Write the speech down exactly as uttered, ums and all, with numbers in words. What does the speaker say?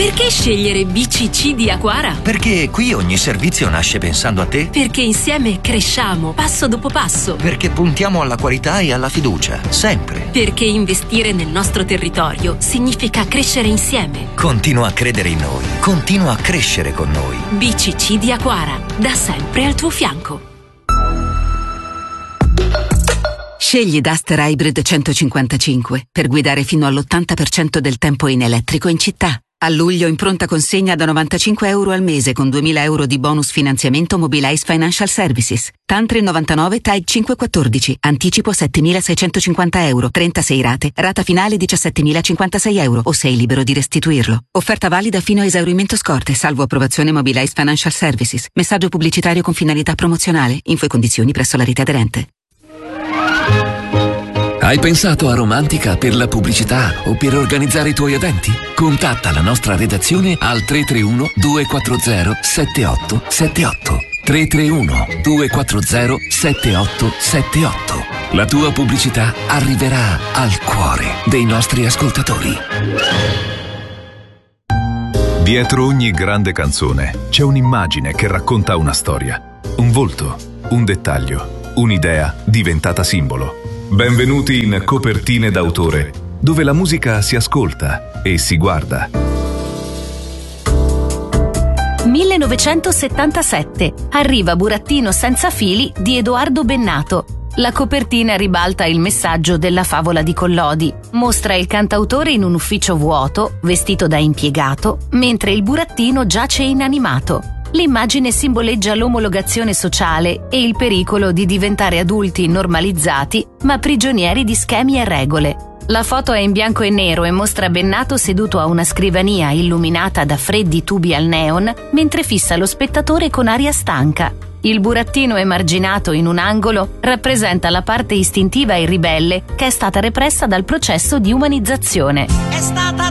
Perché scegliere B C C di Aquara? Perché qui ogni servizio nasce pensando a te. Perché insieme cresciamo, passo dopo passo. Perché puntiamo alla qualità e alla fiducia, sempre. Perché investire nel nostro territorio significa crescere insieme. Continua a credere in noi, continua a crescere con noi. B C C di Aquara, da sempre al tuo fianco. Scegli Duster Hybrid centocinquantacinque per guidare fino all'ottanta per cento del tempo in elettrico in città. A luglio in pronta consegna da novantacinque euro al mese con duemila euro di bonus finanziamento Mobilize Financial Services. Tantri novantanove T A I cinquecentoquattordici. Anticipo settemilaseicentocinquanta euro. trentasei rate. Rata finale diciassettemilacinquantasei euro o sei libero di restituirlo. Offerta valida fino a esaurimento scorte, salvo approvazione Mobilize Financial Services. Messaggio pubblicitario con finalità promozionale. Info e condizioni presso la rete aderente. Hai pensato a Romantica per la pubblicità o per organizzare i tuoi eventi? Contatta la nostra redazione al tre tre uno due quattro zero sette otto sette otto. tre tre uno due quattro zero sette otto sette otto. La tua pubblicità arriverà al cuore dei nostri ascoltatori. Dietro ogni grande canzone c'è un'immagine che racconta una storia, un volto, un dettaglio, un'idea diventata simbolo. Benvenuti in Copertine d'autore, dove la musica si ascolta e si guarda. millenovecentosettantasette. Arriva Burattino senza fili di Edoardo Bennato. La copertina ribalta il messaggio della favola di Collodi. Mostra il cantautore in un ufficio vuoto, vestito da impiegato, mentre il burattino giace inanimato. L'immagine simboleggia l'omologazione sociale e il pericolo di diventare adulti normalizzati, ma prigionieri di schemi e regole. La foto è in bianco e nero e mostra Bennato seduto a una scrivania illuminata da freddi tubi al neon, mentre fissa lo spettatore con aria stanca. Il burattino emarginato in un angolo rappresenta la parte istintiva e ribelle che è stata repressa dal processo di umanizzazione. È stata